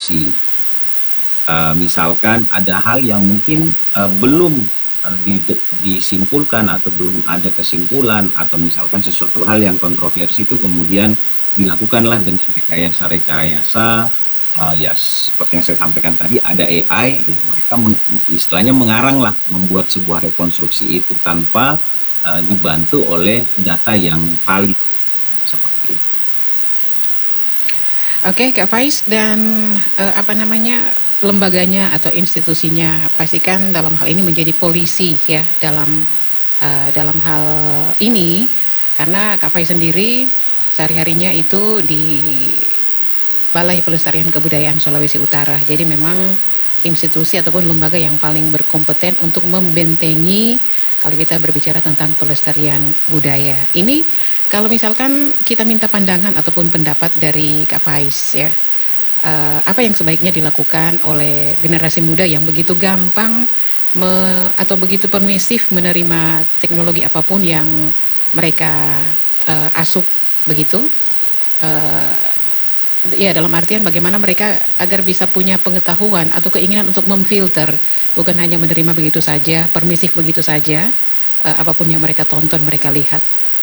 kontroversi. Misalkan ada hal yang mungkin belum disimpulkan atau belum ada kesimpulan, atau misalkan sesuatu hal yang kontroversi itu kemudian dilakukanlah dengan rekayasa-rekayasa. Ya seperti yang saya sampaikan tadi, ada AI, mereka istilahnya mengarang lah, membuat sebuah rekonstruksi itu tanpa dibantu oleh data yang valid seperti itu. Oke, Kak Faiz, dan lembaganya atau institusinya pastikan dalam hal ini menjadi polisi ya dalam hal ini, karena Kak Faiz sendiri sehari-harinya itu di Balai Pelestarian Kebudayaan Sulawesi Utara. Jadi memang institusi ataupun lembaga yang paling berkompeten untuk membentengi kalau kita berbicara tentang pelestarian budaya. Ini kalau misalkan kita minta pandangan ataupun pendapat dari Kak Faiz ya, apa yang sebaiknya dilakukan oleh generasi muda yang begitu gampang atau begitu permisif menerima teknologi apapun yang mereka asup begitu? Ya, dalam artian bagaimana mereka agar bisa punya pengetahuan atau keinginan untuk memfilter, bukan hanya menerima begitu saja, permisif begitu saja, apapun yang mereka tonton, mereka lihat.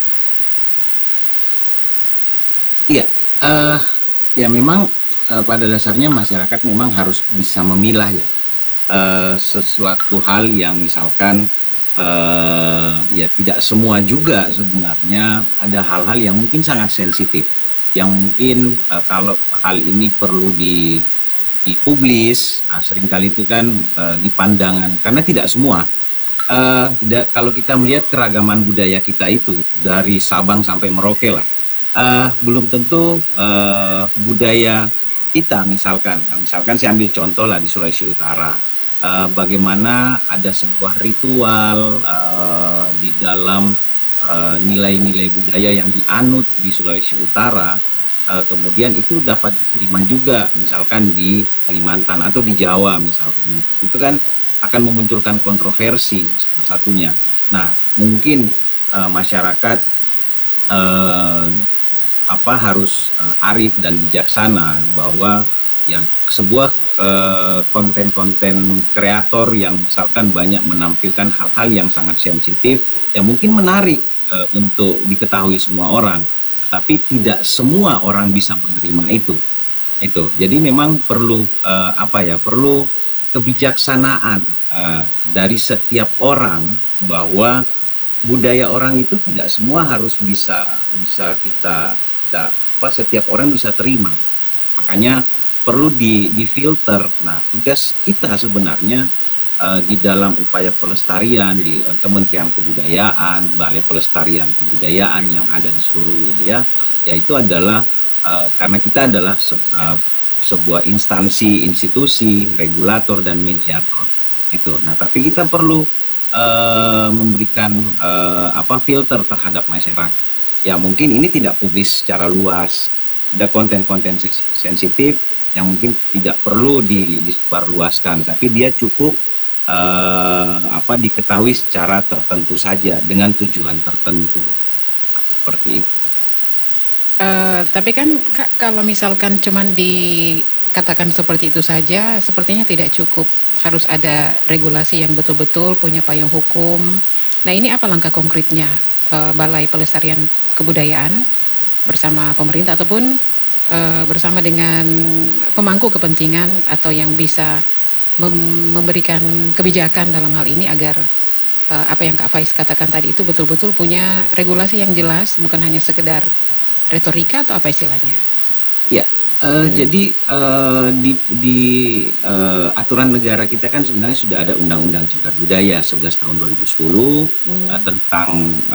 Iya, ya memang pada dasarnya masyarakat memang harus bisa memilah ya, sesuatu hal yang misalkan ya tidak semua juga sebenarnya, ada hal-hal yang mungkin sangat sensitif, yang mungkin kalau hal ini perlu dipublis, seringkali itu kan dipandangan, karena tidak semua. Kalau kita melihat keragaman budaya kita itu dari Sabang sampai Merauke lah, belum tentu budaya kita misalkan saya ambil contoh lah di Sulawesi Utara, bagaimana ada sebuah ritual di dalam nilai-nilai budaya yang dianut di Sulawesi Utara, kemudian itu dapat diterima juga misalkan di Kalimantan atau di Jawa misalkan, itu kan akan memunculkan kontroversi salah satunya. Nah mungkin masyarakat harus arif dan bijaksana bahwa yang sebuah konten-konten kreator yang misalkan banyak menampilkan hal-hal yang sangat sensitif, yang mungkin menarik untuk diketahui semua orang, tetapi tidak semua orang bisa menerima itu. Jadi memang perlu perlu kebijaksanaan dari setiap orang, bahwa budaya orang itu tidak semua harus bisa kita setiap orang bisa terima. Makanya perlu difilter. Nah, tugas kita sebenarnya di dalam upaya pelestarian di Kementerian Kebudayaan, Balai Pelestarian Kebudayaan yang ada di seluruh wilayah, yaitu adalah karena kita adalah sebuah institusi, regulator dan mediator. Nah, tapi kita perlu memberikan filter terhadap masyarakat. Ya mungkin ini tidak publis secara luas. Ada konten-konten sensitif yang mungkin tidak perlu disebarluaskan, tapi dia cukup diketahui secara tertentu saja dengan tujuan tertentu. Seperti itu. Tapi kan Kak, kalau misalkan cuman dikatakan seperti itu saja, sepertinya tidak cukup. Harus ada regulasi yang betul-betul punya payung hukum. Nah, ini apa langkah konkretnya Balai Pelestarian Kebudayaan bersama pemerintah ataupun bersama dengan pemangku kepentingan atau yang bisa memberikan kebijakan dalam hal ini agar apa yang Kak Faiz katakan tadi itu betul-betul punya regulasi yang jelas, bukan hanya sekedar retorika atau apa istilahnya? Ya, jadi di aturan negara kita kan sebenarnya sudah ada Undang-Undang Cagar Budaya 11 tahun 2010 tentang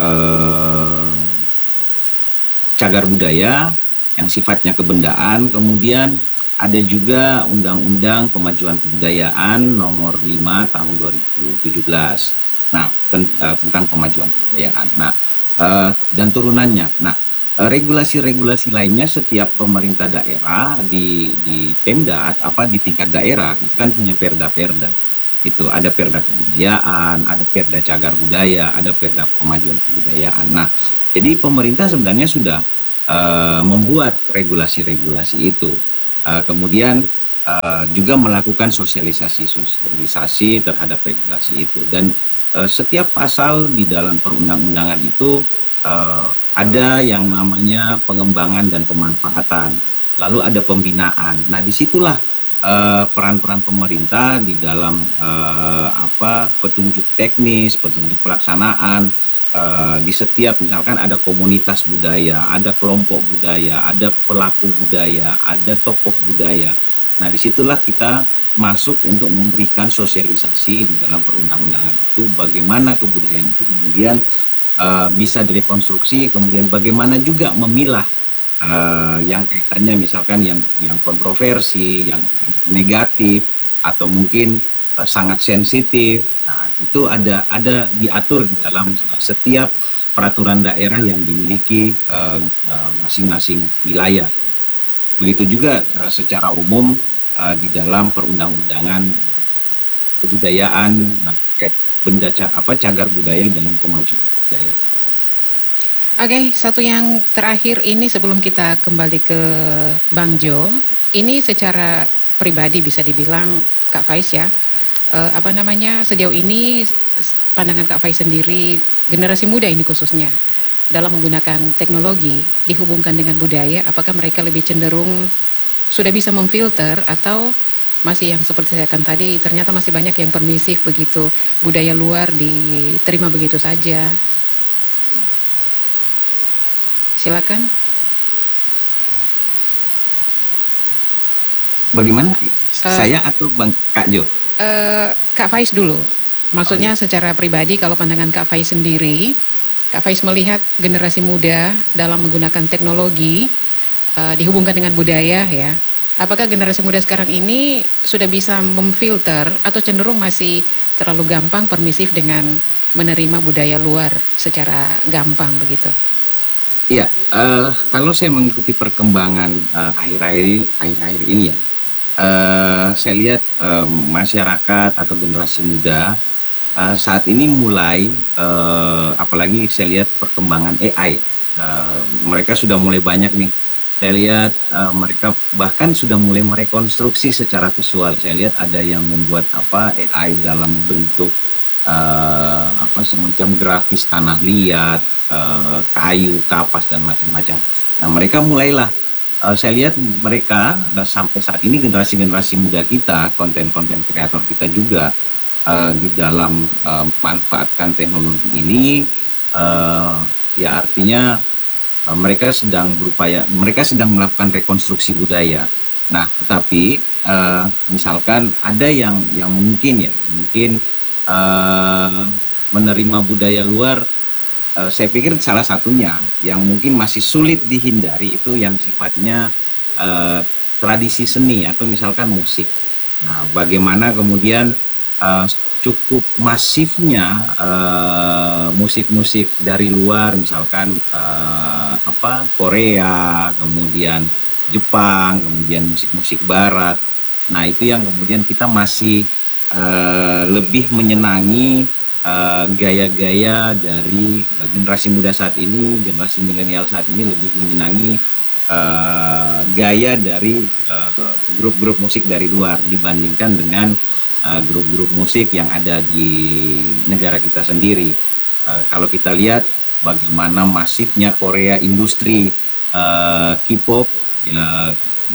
cagar budaya yang sifatnya kebendaan. Kemudian ada juga Undang-Undang Pemajuan Kebudayaan nomor 5 tahun 2017. Nah, tentang pemajuan kebudayaan. Nah, dan turunannya. Nah, regulasi-regulasi lainnya setiap pemerintah daerah di Pemda di tingkat daerah itu kan punya perda-perda. Itu ada perda kebudayaan, ada perda cagar budaya, ada perda pemajuan kebudayaan. Nah, jadi pemerintah sebenarnya sudah membuat regulasi-regulasi itu. Kemudian juga melakukan sosialisasi terhadap regulasi itu. Dan setiap pasal di dalam perundang-undangan itu ada yang namanya pengembangan dan pemanfaatan, lalu ada pembinaan. Nah, disitulah peran-peran pemerintah di dalam petunjuk teknis, petunjuk pelaksanaan, di setiap misalkan ada komunitas budaya, ada kelompok budaya, ada pelaku budaya, ada tokoh budaya. Nah, disitulah kita masuk untuk memberikan sosialisasi di dalam perundang-undangan itu, bagaimana kebudayaan itu kemudian bisa direkonstruksi, kemudian bagaimana juga memilah yang kaitannya misalkan yang kontroversi, yang negatif, atau mungkin sangat sensitif. Nah, itu ada diatur di dalam setiap peraturan daerah yang dimiliki masing-masing wilayah. Begitu juga secara umum di dalam perundang-undangan kebudayaan, cagar budaya dan pemajuan budaya. Oke, satu yang terakhir ini sebelum kita kembali ke Bang Jo, ini secara pribadi bisa dibilang Kak Faiz ya, sejauh ini pandangan Kak Faiz sendiri, generasi muda ini khususnya, dalam menggunakan teknologi dihubungkan dengan budaya, apakah mereka lebih cenderung sudah bisa memfilter atau masih yang seperti saya katakan tadi, ternyata masih banyak yang permisif begitu, budaya luar diterima begitu saja. Silakan. Bagaimana? Saya atau Kak Jo? Kak Faiz dulu. Maksudnya secara pribadi kalau pandangan Kak Faiz sendiri, Kak Faiz melihat generasi muda dalam menggunakan teknologi dihubungkan dengan budaya ya. Apakah generasi muda sekarang ini sudah bisa memfilter atau cenderung masih terlalu gampang permisif dengan menerima budaya luar secara gampang begitu? Iya, kalau saya mengikuti perkembangan akhir-akhir ini ya, saya lihat masyarakat atau generasi muda saat ini mulai, apalagi saya lihat perkembangan AI, mereka sudah mulai banyak nih. Saya lihat mereka bahkan sudah mulai merekonstruksi secara visual. Saya lihat ada yang membuat AI dalam bentuk semacam grafis tanah liat, kayu, kapas dan macam-macam. Nah, mereka mulailah saya lihat mereka sampai saat ini generasi muda kita, konten-konten kreator kita juga di dalam memanfaatkan teknologi ini, ya artinya mereka sedang melakukan rekonstruksi budaya. Nah, tetapi misalkan ada yang mungkin menerima budaya luar. Saya pikir salah satunya yang mungkin masih sulit dihindari itu yang sifatnya tradisi seni atau misalkan musik. Nah, bagaimana kemudian cukup masifnya musik-musik dari luar, misalkan Korea, kemudian Jepang, kemudian musik-musik Barat. Nah, itu yang kemudian kita masih lebih menyenangi gaya-gaya dari generasi muda saat ini, generasi milenial saat ini lebih menyenangi gaya dari grup-grup musik dari luar dibandingkan dengan grup-grup musik yang ada di negara kita sendiri. Kalau kita lihat bagaimana masifnya Korea industri K-pop ya,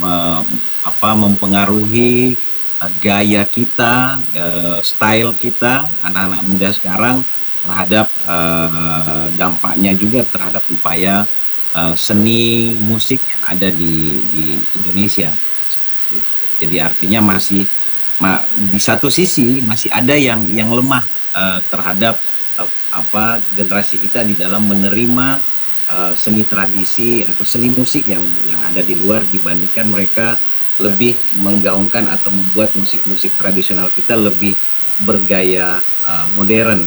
mempengaruhi gaya kita, style kita, anak-anak muda sekarang terhadap dampaknya juga terhadap upaya seni musik yang ada di Indonesia. Jadi artinya masih di satu sisi masih ada yang lemah terhadap generasi kita di dalam menerima seni tradisi atau seni musik yang ada di luar dibandingkan mereka lebih menggaungkan atau membuat musik-musik tradisional kita lebih bergaya modern.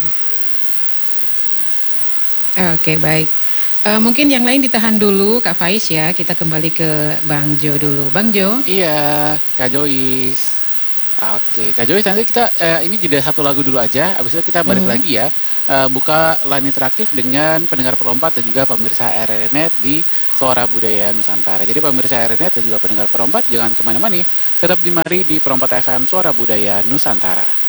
Oke, baik. Mungkin yang lain ditahan dulu Kak Faiz ya, kita kembali ke Bang Jo dulu. Bang Jo? Iya, Kak Joyce. Oke, Kak Joyce nanti kita ini jeda satu lagu dulu aja, habis itu kita balik lagi ya. buka line interaktif dengan pendengar Perompak dan juga pemirsa RRNet di Suara Budaya Nusantara. Jadi pemirsa RRNet dan juga pendengar Perompak jangan kemana-mana, tetap di mari di Perompak FM Suara Budaya Nusantara.